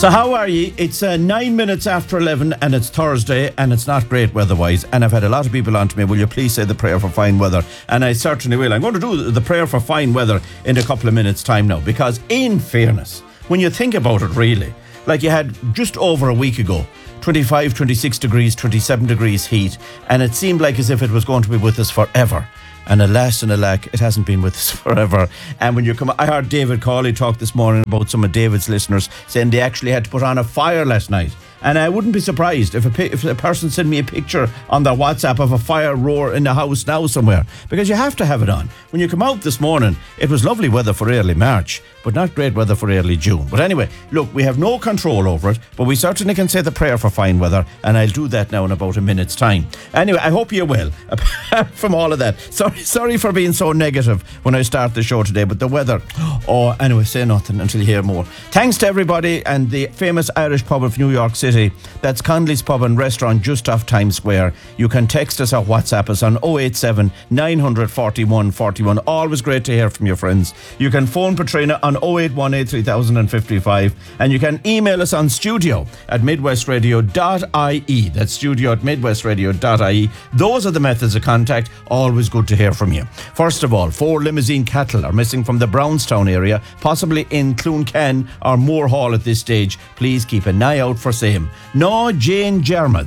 So how are ye? It's 9 minutes after 11 and it's Thursday and it's not great weather-wise, and I've had a lot of people on to me, will you please say the prayer for fine weather? And I certainly will. I'm going to do the prayer for fine weather in a couple of minutes' time now, because in fairness, when you think about it really, like you had just over a week ago, 25, 26 degrees, 27 degrees heat, and it seemed like as if it was going to be with us forever. And alas and alack, it hasn't been with us forever. And when you come, I heard David Cawley talk this morning about some of David's listeners saying they actually had to put on a fire last night. And I wouldn't be surprised if a person sent me a picture on their WhatsApp of a fire roar in the house now somewhere, because you have to have it on. When you come out this morning, it was lovely weather for early March, but not great weather for early June. But anyway, look, we have no control over it, but we certainly can say the prayer for fine weather, and I'll do that now in about a minute's time. Anyway, I hope you're well, apart from all of that. Sorry for being so negative when I start the show today, but the weather... Oh, anyway, say nothing until you hear more. Thanks to everybody and the famous Irish pub of New York City. That's Conley's Pub and Restaurant just off Times Square. You can text us or WhatsApp us on 087 941 41. Always great to hear from your friends. You can phone Patrina on 0818 3055, and you can email us on studio@midwestradio.ie. That's studio@midwestradio.ie. Those are the methods of contact. Always good to hear from you. First of all, 4 limousine cattle are missing from the Brownstown area, possibly in Cloncan or Moore Hall at this stage. Please keep an eye out for same. No Jane Jarmuth.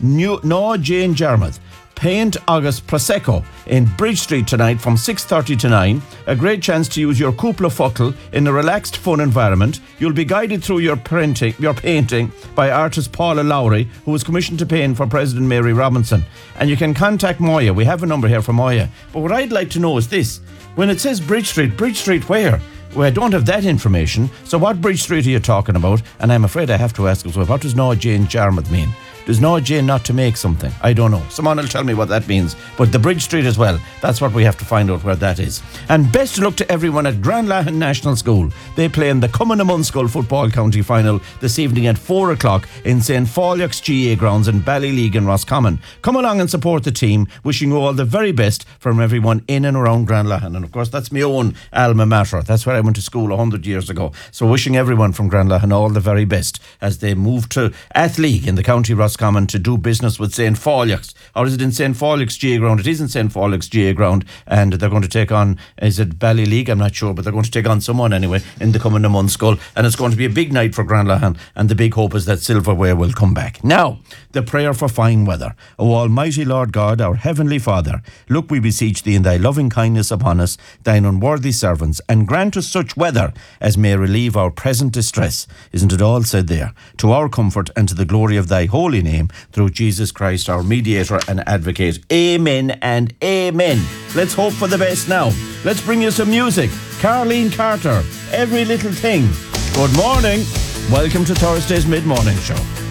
Paint August Prosecco in Bridge Street tonight from 6:30 to 9. A great chance to use your Cúpla Focal in a relaxed, fun environment. You'll be guided through your painting by artist Paula Lowry, who was commissioned to paint for President Mary Robinson. And you can contact Moya. We have a number here for Moya. But what I'd like to know is this. When it says Bridge Street where? Well, I don't have that information. So what Bridge Street are you talking about? And I'm afraid I have to ask as well, what does No Jane Jarmuth mean? Does No Jane not to make something? I don't know. Someone will tell me what that means. But the Bridge Street as well. That's what we have to find out where that is. And best of luck to everyone at Granlahan National School. They play in the Cumann Munschool Football County Final this evening at 4 o'clock in St. Folliocks GA grounds in Ballyleague in Roscommon. Come along and support the team. Wishing you all the very best from everyone in and around Granlahan. And of course, that's my own alma mater. That's where I went to school 100 years ago. So wishing everyone from Granlahan all the very best as they move to Athleague in the County Roscommon to do business with St. Folliocks. Or is it in St. Folliocks GA ground? It is in St. Folliocks GA ground, and they're going to take on, is it Ballyleague? I'm not sure, but they're going to take on someone anyway in the coming Munschool, and it's going to be a big night for Granlahan, and the big hope is that silverware will come back. Now, the prayer for fine weather. O Almighty Lord God, our Heavenly Father, look, we beseech Thee in Thy loving kindness upon us, Thine unworthy servants, and grant us such weather as may relieve our present distress. Isn't it all said there? To our comfort and to the glory of Thy holy name, through Jesus Christ, our mediator and advocate. Amen and amen. Let's hope for the best now. Let's bring you some music. Caroline Carter, Every Little Thing. Good morning. Welcome to Thursday's Mid-Morning Show.